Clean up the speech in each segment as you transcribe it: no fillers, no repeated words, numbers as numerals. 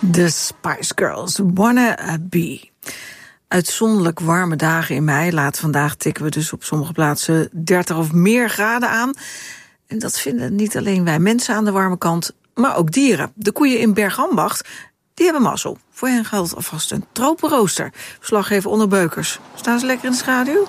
De Spice Girls, Wanna Be. Uitzonderlijk warme dagen in mei. Later vandaag tikken we dus op sommige plaatsen 30 of meer graden aan. En dat vinden niet alleen wij mensen aan de warme kant, maar ook dieren. De koeien in Bergambacht, die hebben mazzel. Voor hen geldt alvast een tropenrooster. Verslaggever Onno Beukers. Staan ze lekker in de schaduw?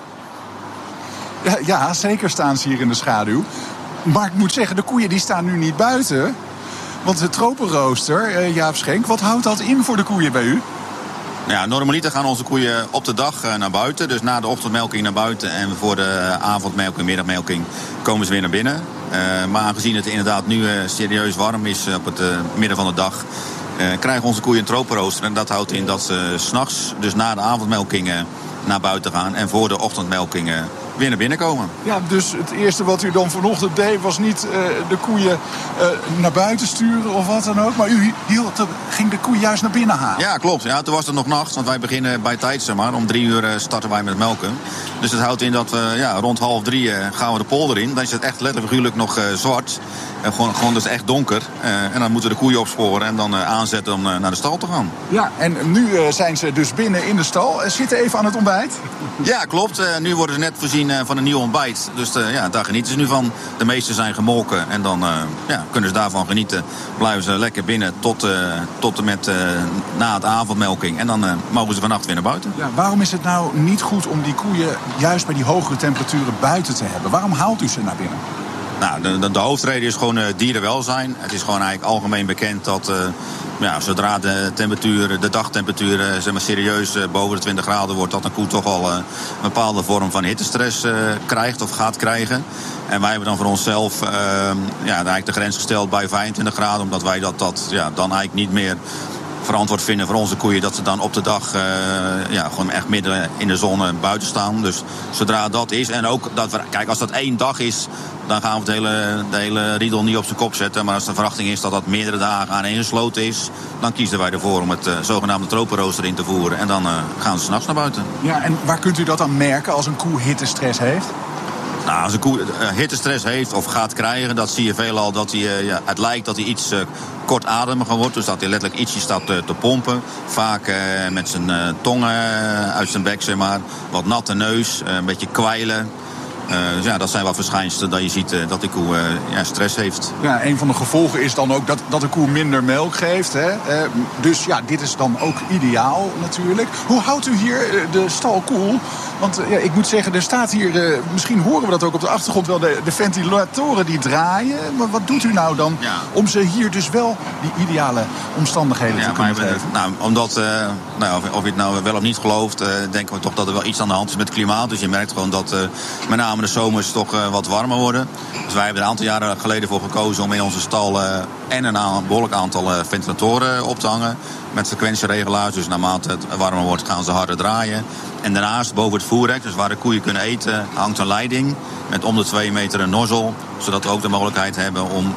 Ja, zeker staan ze hier in de schaduw. Maar ik moet zeggen, de koeien die staan nu niet buiten. Want de tropenrooster, Jaap Schenk, wat houdt dat in voor de koeien bij u? Ja, normaliter gaan onze koeien op de dag naar buiten. Dus na de ochtendmelking naar buiten. En voor de avondmelking, middagmelking komen ze weer naar binnen. Maar aangezien het inderdaad nu serieus warm is op het midden van de dag, krijgen onze koeien een tropenrooster. En dat houdt in dat ze 's nachts, dus na de avondmelkingen, naar buiten gaan. En voor de ochtendmelkingen weer naar binnen komen. Ja, dus het eerste wat u dan vanochtend deed was niet de koeien naar buiten sturen of wat dan ook. Maar u ging de koeien juist naar binnen halen. Ja, klopt. Ja, toen was het nog nacht, want wij beginnen bij tijd, zeg maar. Om 3 uur starten wij met melken. Dus dat houdt in dat we rond 2:30 gaan we de polder in. Dan is het echt letterlijk figuurlijk nog zwart. Gewoon dus echt donker. En dan moeten we de koeien opsporen en dan aanzetten om naar de stal te gaan. Ja, en nu zijn ze dus binnen in de stal. Zitten even aan het ontbijt. Ja, klopt. Nu worden ze net voorzien van een nieuw ontbijt. Dus daar genieten ze nu van. De meeste zijn gemolken en dan kunnen ze daarvan genieten. Blijven ze lekker binnen tot en met na het avondmelking. En dan mogen ze vannacht weer naar buiten. Ja, waarom is het nou niet goed om die koeien juist bij die hogere temperaturen buiten te hebben? Waarom haalt u ze naar binnen? Nou, de hoofdreden is gewoon dierenwelzijn. Het is gewoon eigenlijk algemeen bekend dat zodra de dagtemperatuur zeg maar serieus boven de 20 graden wordt, dat een koe toch al een bepaalde vorm van hittestress krijgt of gaat krijgen. En wij hebben dan voor onszelf eigenlijk de grens gesteld bij 25 graden, omdat wij dat dan eigenlijk niet meer verantwoord vinden voor onze koeien, dat ze dan op de dag gewoon echt midden in de zon buiten staan. Dus zodra dat is, en ook kijk, als dat 1 dag is, dan gaan we de hele riedel niet op zijn kop zetten. Maar als de verwachting is dat dat meerdere dagen aaneengesloten is, dan kiezen wij ervoor om het zogenaamde tropenrooster in te voeren. En dan gaan ze 's nachts naar buiten. Ja, en waar kunt u dat dan merken als een koe hittestress heeft? Nou, als een koe hittestress heeft of gaat krijgen, dat zie je veelal dat het lijkt dat hij iets kortademiger wordt. Dus dat hij letterlijk ietsje staat te pompen. Vaak met zijn tong uit zijn bek, zeg maar. Wat natte neus, een beetje kwijlen. Dat zijn wat verschijnselen dat je ziet dat die koe stress heeft. Ja, een van de gevolgen is dan ook dat de koe minder melk geeft. Hè? Dus dit is dan ook ideaal natuurlijk. Hoe houdt u hier de stal koel? Want ik moet zeggen, er staat hier, misschien horen we dat ook op de achtergrond wel, de ventilatoren die draaien. Maar wat doet u nou dan om ze hier dus wel die ideale omstandigheden te kunnen geven? Omdat, of je het nou wel of niet gelooft, denken we toch dat er wel iets aan de hand is met het klimaat. Dus je merkt gewoon dat met name de zomers toch wat warmer worden. Dus wij hebben er een aantal jaren geleden voor gekozen om in onze stal en een behoorlijk aantal ventilatoren op te hangen. Met frequentieregelaars, dus naarmate het warmer wordt gaan ze harder draaien. En daarnaast boven het voerrek, dus waar de koeien kunnen eten, hangt een leiding met om de 2 meter een nozzel. Zodat we ook de mogelijkheid hebben om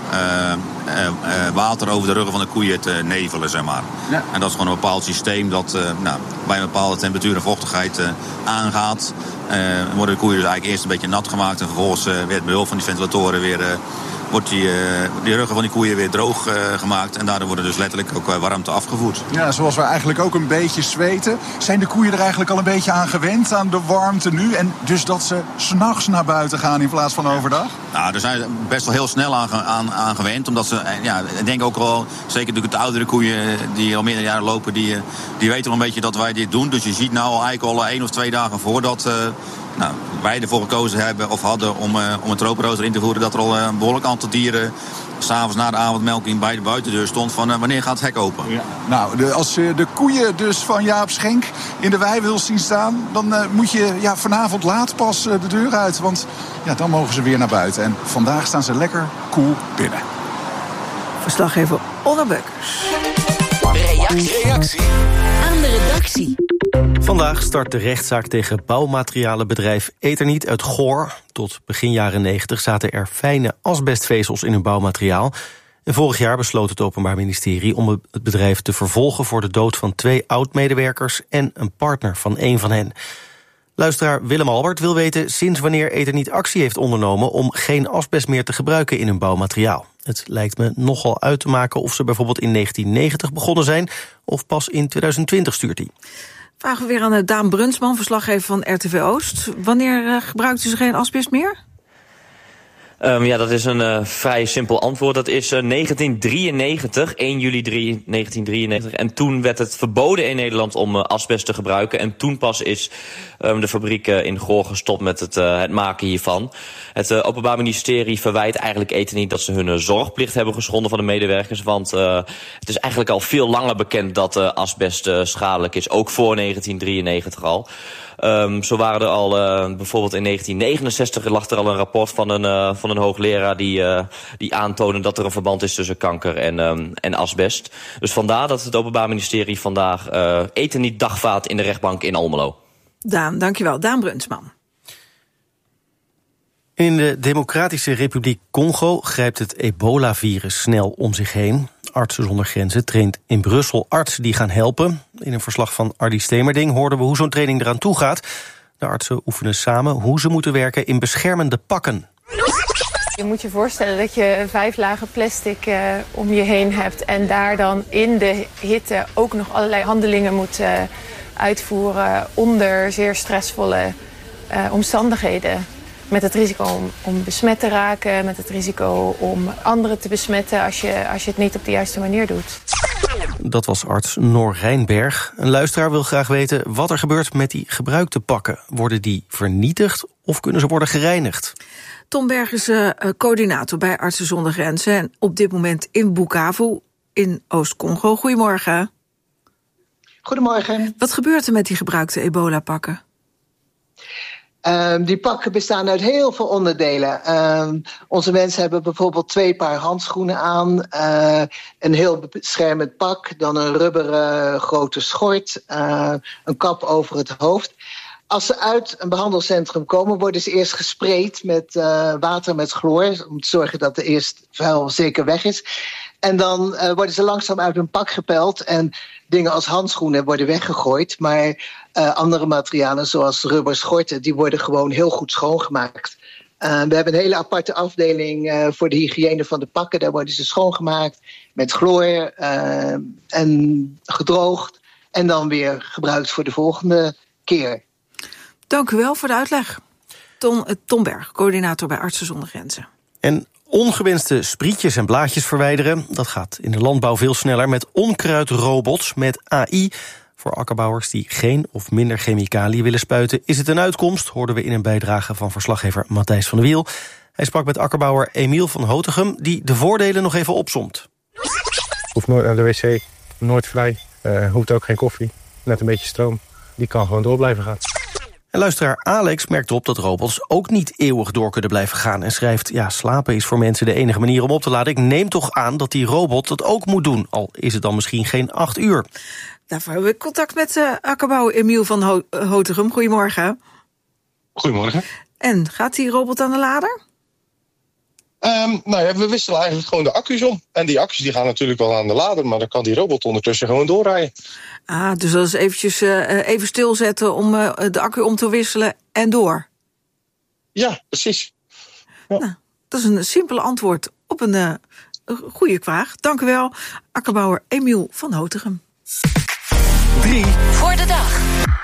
water over de ruggen van de koeien te nevelen, zeg maar. Ja. En dat is gewoon een bepaald systeem dat bij een bepaalde temperatuur en vochtigheid aangaat. Worden de koeien dus eigenlijk eerst een beetje nat gemaakt en vervolgens weer met behulp van die ventilatoren weer wordt die ruggen van die koeien weer droog gemaakt. En daardoor worden dus letterlijk ook warmte afgevoerd. Ja, zoals we eigenlijk ook een beetje zweten. Zijn de koeien er eigenlijk al een beetje aan gewend, aan de warmte nu? En dus dat ze 's nachts naar buiten gaan in plaats van overdag? Nou, daar zijn ze best wel heel snel aan gewend. Omdat ze, ik denk ook wel, zeker natuurlijk de oudere koeien die al meerdere jaren lopen, die weten wel een beetje dat wij dit doen. Dus je ziet nou eigenlijk al 1 of 2 dagen voordat wij ervoor gekozen hebben of hadden om een tropenrooster in te voeren, dat er al een behoorlijk aantal dieren 's avonds na de avondmelking bij de buitendeur stond van wanneer gaat het hek open. Ja. Nou, als je de koeien dus van Jaap Schenk in de wei wil zien staan, dan moet je vanavond laat pas de deur uit. Want dan mogen ze weer naar buiten. En vandaag staan ze lekker koel binnen. Verslaggever Onno Beukers. Reactie aan de redactie. Vandaag start de rechtszaak tegen bouwmaterialenbedrijf Eternit uit Goor. Tot begin jaren 90 zaten er fijne asbestvezels in hun bouwmateriaal. En vorig jaar besloot het Openbaar Ministerie om het bedrijf te vervolgen voor de dood van 2 oud-medewerkers en een partner van 1 van hen. Luisteraar Willem Albert wil weten sinds wanneer Eternit actie heeft ondernomen om geen asbest meer te gebruiken in hun bouwmateriaal. Het lijkt me nogal uit te maken of ze bijvoorbeeld in 1990 begonnen zijn of pas in 2020, stuurt hij. Vragen we weer aan Daan Brunsman, verslaggever van RTV Oost. Wanneer gebruikt u geen asbest meer? Dat is een vrij simpel antwoord. Dat is 1993, 1 juli 1993. En toen werd het verboden in Nederland om asbest te gebruiken. En toen pas is de fabriek in Goor gestopt met het maken hiervan. Het Openbaar Ministerie verwijt eigenlijk Eternit dat ze hun zorgplicht hebben geschonden van de medewerkers. Want het is eigenlijk al veel langer bekend dat asbest schadelijk is. Ook voor 1993 al. Zo waren er al, bijvoorbeeld in 1969 lag er al een rapport van een hoogleraar die aantoonde dat er een verband is tussen kanker en asbest. Dus vandaar dat het Openbaar Ministerie vandaag Eternit dagvaardt in de rechtbank in Almelo. Daan, dankjewel. Daan Brunsman. In de Democratische Republiek Congo grijpt het ebola-virus snel om zich heen. Artsen zonder Grenzen traint in Brussel artsen die gaan helpen. In een verslag van Ardy Stemerding hoorden we hoe zo'n training eraan toe gaat. De artsen oefenen samen hoe ze moeten werken in beschermende pakken. Je moet je voorstellen dat je 5 lagen plastic om je heen hebt en daar dan in de hitte ook nog allerlei handelingen moet uitvoeren onder zeer stressvolle omstandigheden. Met het risico om besmet te raken, met het risico om anderen te besmetten als je het niet op de juiste manier doet. Dat was arts Noor Rijnberg. Een luisteraar wil graag weten wat er gebeurt met die gebruikte pakken. Worden die vernietigd of kunnen ze worden gereinigd? Tom Berg is coördinator bij Artsen zonder Grenzen en op dit moment in Bukavu in Oost-Congo. Goedemorgen. Goedemorgen. Wat gebeurt er met die gebruikte ebola-pakken? Die pakken bestaan uit heel veel onderdelen. Onze mensen hebben bijvoorbeeld 2 paar handschoenen aan, een heel beschermend pak, dan een rubberen grote schort, een kap over het hoofd. Als ze uit een behandelcentrum komen, worden ze eerst gespreid met water met chloor, om te zorgen dat de eerst vuil zeker weg is. En dan worden ze langzaam uit hun pak gepeld en dingen als handschoenen worden weggegooid. Maar andere materialen zoals rubberschorten, die worden gewoon heel goed schoongemaakt. We hebben een hele aparte afdeling voor de hygiëne van de pakken. Daar worden ze schoongemaakt met chloor en gedroogd. En dan weer gebruikt voor de volgende keer. Dank u wel voor de uitleg. Tom Berg, coördinator bij Artsen zonder Grenzen. En ongewenste sprietjes en blaadjes verwijderen, dat gaat in de landbouw veel sneller met onkruidrobots met AI. Voor akkerbouwers die geen of minder chemicaliën willen spuiten is het een uitkomst, hoorden we in een bijdrage van verslaggever Matthijs van der Wiel. Hij sprak met akkerbouwer Emiel van Hotegem, die de voordelen nog even opsomt. Hoeft nooit naar de wc, nooit vrij, hoeft ook geen koffie, net een beetje stroom. Die kan gewoon door blijven gaan. En luisteraar Alex merkt op dat robots ook niet eeuwig door kunnen blijven gaan en schrijft: ja, slapen is voor mensen de enige manier om op te laden. Ik neem toch aan dat die robot dat ook moet doen, al is het dan misschien geen 8 uur. Daarvoor hebben we contact met akkerbouwer Emiel van Hotegem. Goedemorgen. Goedemorgen. En gaat die robot aan de lader? We wisselen eigenlijk gewoon de accu's om. En die accu's die gaan natuurlijk wel aan de lader, maar dan kan die robot ondertussen gewoon doorrijden. Dus dat is eventjes even stilzetten om de accu om te wisselen en door. Ja, precies. Ja. Nou, dat is een simpele antwoord op een goede vraag. Dank u wel, akkerbouwer Emiel van Hotegem. 3 voor de dag.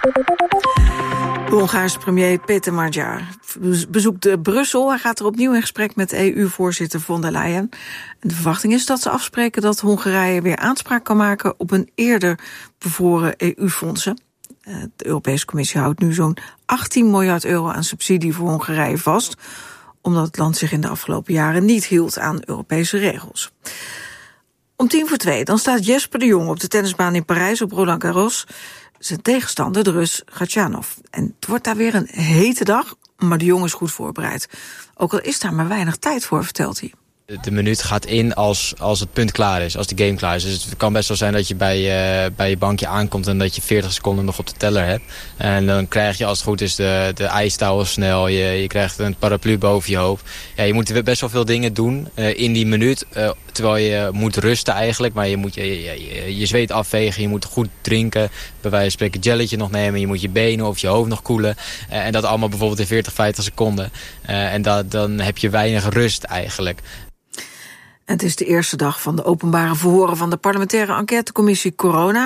De Hongaarse premier Peter Magyar bezoekt Brussel. Hij gaat er opnieuw in gesprek met EU-voorzitter von der Leyen. En de verwachting is dat ze afspreken dat Hongarije weer aanspraak kan maken op een eerder bevroren EU-fondsen. De Europese Commissie houdt nu zo'n 18 miljard euro aan subsidie voor Hongarije vast, omdat het land zich in de afgelopen jaren niet hield aan Europese regels. Om 1:50 dan staat Jesper de Jong op de tennisbaan in Parijs op Roland Garros. Zijn tegenstander, de Rus Khachanov. En het wordt daar weer een hete dag, maar de Jong is goed voorbereid. Ook al is daar maar weinig tijd voor, vertelt hij. De minuut gaat in als het punt klaar is, als de game klaar is. Dus het kan best wel zijn dat je bij je bankje aankomt en dat je 40 seconden nog op de teller hebt. En dan krijg je, als het goed is, de ijstouwen snel. Je krijgt een paraplu boven je hoofd. Ja, je moet best wel veel dingen doen in die minuut, terwijl je moet rusten eigenlijk. Maar je moet je zweet afvegen, je moet goed drinken. Bij wijze van spreken een jelletje nog nemen. Je moet je benen of je hoofd nog koelen. En dat allemaal bijvoorbeeld in 40, 50 seconden. En dan heb je weinig rust eigenlijk. En het is de eerste dag van de openbare verhoren van de parlementaire enquêtecommissie Corona.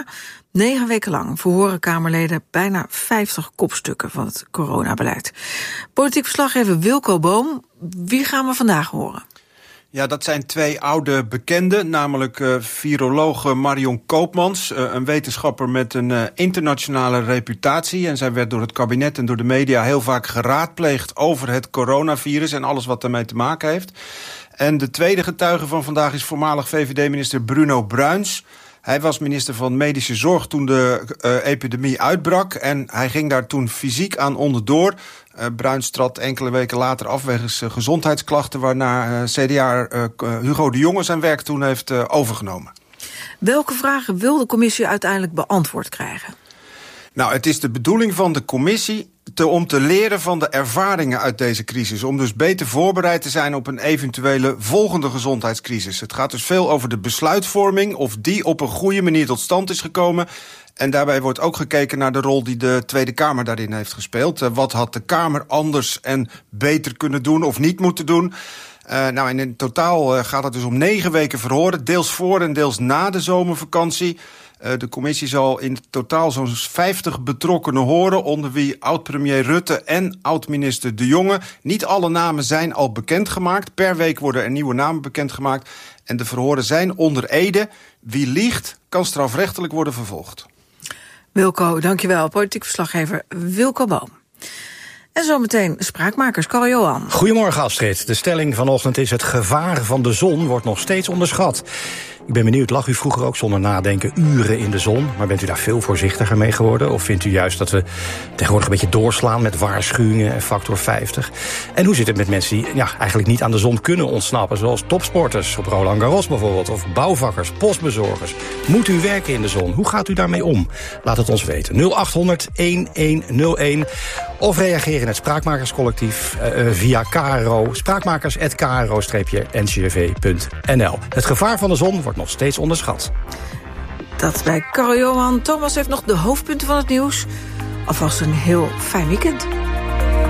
9 weken lang verhoren Kamerleden bijna 50 kopstukken van het coronabeleid. Politiek verslaggever Wilco Boom, wie gaan we vandaag horen? Ja, dat zijn 2 oude bekenden, namelijk viroloog Marion Koopmans, een wetenschapper met een internationale reputatie. En zij werd door het kabinet en door de media heel vaak geraadpleegd over het coronavirus en alles wat daarmee te maken heeft. En de tweede getuige van vandaag is voormalig VVD-minister Bruno Bruins. Hij was minister van Medische Zorg toen de epidemie uitbrak en hij ging daar toen fysiek aan onderdoor. Bruins trad enkele weken later af wegens gezondheidsklachten, waarna CDA Hugo de Jonge zijn werk toen heeft overgenomen. Welke vragen wil de commissie uiteindelijk beantwoord krijgen? Nou, het is de bedoeling van de commissie om te leren van de ervaringen uit deze crisis. Om dus beter voorbereid te zijn op een eventuele volgende gezondheidscrisis. Het gaat dus veel over de besluitvorming, of die op een goede manier tot stand is gekomen. En daarbij wordt ook gekeken naar de rol die de Tweede Kamer daarin heeft gespeeld. Wat had de Kamer anders en beter kunnen doen of niet moeten doen? Nou, en in totaal gaat het dus om 9 weken verhoren. Deels voor en deels na de zomervakantie. De commissie zal in totaal zo'n 50 betrokkenen horen, onder wie oud-premier Rutte en oud-minister De Jonge. Niet alle namen zijn al bekendgemaakt. Per week worden er nieuwe namen bekendgemaakt. En de verhoren zijn onder ede. Wie liegt, kan strafrechtelijk worden vervolgd. Wilco, dankjewel. Politiek verslaggever Wilco Boom. En zometeen spraakmakers, Karl Johan. Goedemorgen, Astrid. De stelling vanochtend is: het gevaar van de zon wordt nog steeds onderschat. Ik ben benieuwd, lag u vroeger ook zonder nadenken uren in de zon? Maar bent u daar veel voorzichtiger mee geworden? Of vindt u juist dat we tegenwoordig een beetje doorslaan met waarschuwingen en factor 50? En hoe zit het met mensen die eigenlijk niet aan de zon kunnen ontsnappen? Zoals topsporters op Roland Garros bijvoorbeeld. Of bouwvakkers, postbezorgers. Moet u werken in de zon? Hoe gaat u daarmee om? Laat het ons weten. 0800-1101. Of reageer in het Spraakmakerscollectief via KRO. Spraakmakers@kro-ncrv.nl. Het gevaar van de zon wordt nog steeds onderschat. Dat bij Karl Johan. Thomas heeft nog de hoofdpunten van het nieuws. Alvast een heel fijn weekend.